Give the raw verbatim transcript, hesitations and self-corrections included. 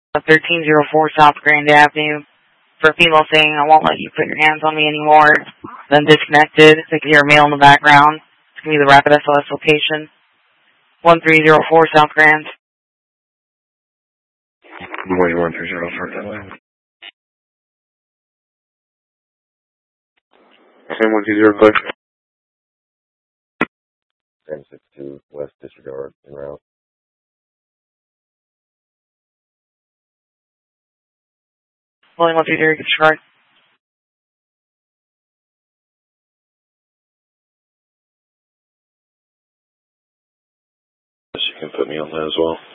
thirteen oh four South Grand Avenue. For a female saying, I won't let you put your hands on me anymore. Then disconnected. They can hear a male in the background. It's going to be the Rapid S O S location. one three oh four South Grand. one one three oh four that way. ten one two zero, click. ten six two West Disregard, en route. William one three zero, disregard. You can put me on that as well.